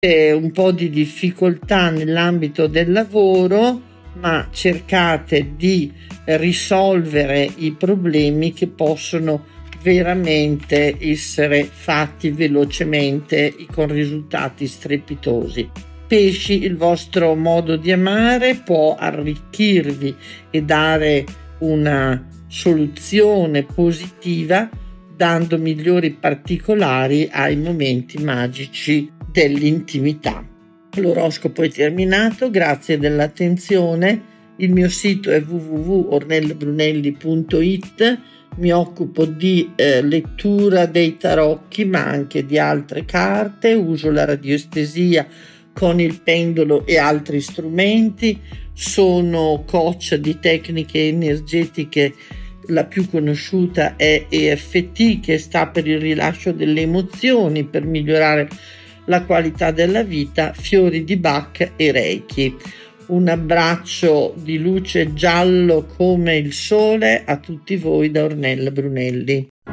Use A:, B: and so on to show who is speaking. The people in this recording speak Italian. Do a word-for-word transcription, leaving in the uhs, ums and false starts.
A: un po' di difficoltà nell'ambito del lavoro, ma cercate di risolvere i problemi che possono veramente essere fatti velocemente con risultati strepitosi. Pesci, il vostro modo di amare può arricchirvi e dare una soluzione positiva, dando migliori particolari ai momenti magici dell'intimità. L'oroscopo è terminato, grazie dell'attenzione. Il mio sito è w w w punto ornella brunelli punto i t. Mi occupo di eh, lettura dei tarocchi, ma anche di altre carte. Uso la radioestesia con il pendolo e altri strumenti. Sono coach di tecniche energetiche. La più conosciuta è E F T, che sta per il rilascio delle emozioni, per migliorare la qualità della vita, fiori di Bach e Reiki. Un abbraccio di luce giallo come il sole a tutti voi da Ornella Brunelli.